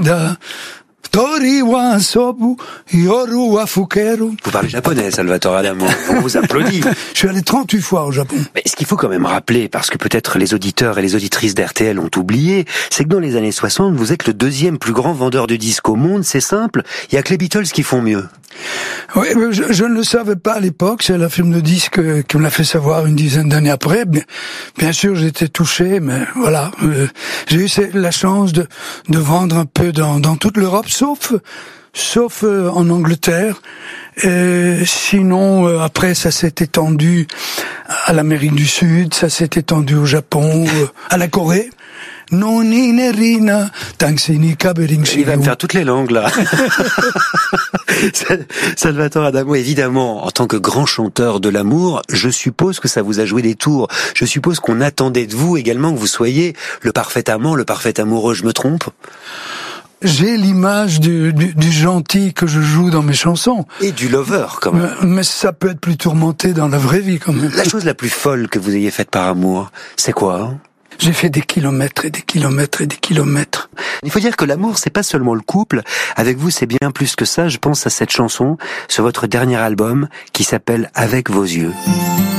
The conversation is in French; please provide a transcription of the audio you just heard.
Ida. Toriwa sobu, yoru wa fukeru. Vous parlez japonais, Salvatore Adamo. On vous applaudit. Je suis allé 38 fois au Japon. Mais ce qu'il faut quand même rappeler, parce que peut-être les auditeurs et les auditrices d'RTL ont oublié, c'est que dans les années 60, vous êtes le deuxième plus grand vendeur de disques au monde. C'est simple, il y a que les Beatles qui font mieux. Oui, je ne le savais pas à l'époque. C'est la firme de disques qui me l'a fait savoir une dizaine d'années après. Bien sûr, j'étais touché, mais voilà. J'ai eu la chance de vendre un peu dans toute l'Europe, sauf en Angleterre. Sinon, après, ça s'est étendu à l'Amérique du Sud, ça s'est étendu au Japon, à la Corée. Il va me faire toutes les langues, là. Salvatore Adamo, évidemment, en tant que grand chanteur de l'amour, je suppose que ça vous a joué des tours. Je suppose qu'on attendait de vous également que vous soyez le parfait amant, le parfait amoureux. Je me trompe? J'ai l'image du gentil que je joue dans mes chansons. Et du lover, quand même. Mais ça peut être plus tourmenté dans la vraie vie, quand même. La chose la plus folle que vous ayez faite par amour, c'est quoi? J'ai fait des kilomètres et des kilomètres et des kilomètres. Il faut dire que l'amour, c'est pas seulement le couple. Avec vous, c'est bien plus que ça. Je pense à cette chanson sur votre dernier album qui s'appelle Avec vos yeux.